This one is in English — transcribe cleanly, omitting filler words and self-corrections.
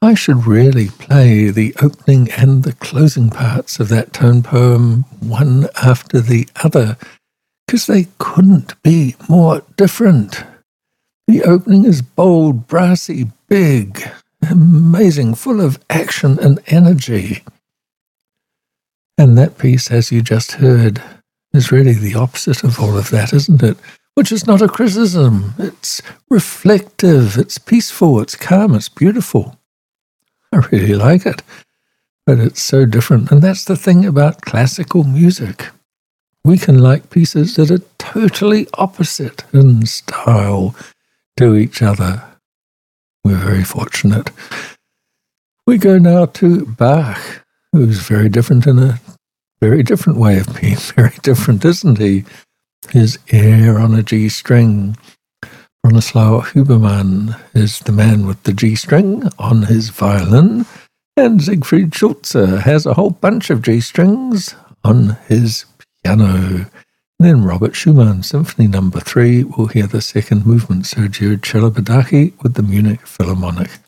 I should really play the opening and the closing parts of that tone poem one after the other, because they couldn't be more different. The opening is bold, brassy, big, amazing, full of action and energy. And that piece, as you just heard, is really the opposite of all of that, isn't it? Which is not a criticism. It's reflective, it's peaceful, it's calm, it's beautiful. I really like it, but it's so different. And that's the thing about classical music. We can like pieces that are totally opposite in style to each other. We're very fortunate. We go now to Bach, who's very different in a very different way of being very different, isn't he? His air on a G string. Bronislaw Huberman is the man with the G string on his violin, and Siegfried Schulze has a whole bunch of G strings on his piano. And then Robert Schumann, Symphony No. 3, we'll hear the second movement, Sergiu Celibidache with the Munich Philharmonic.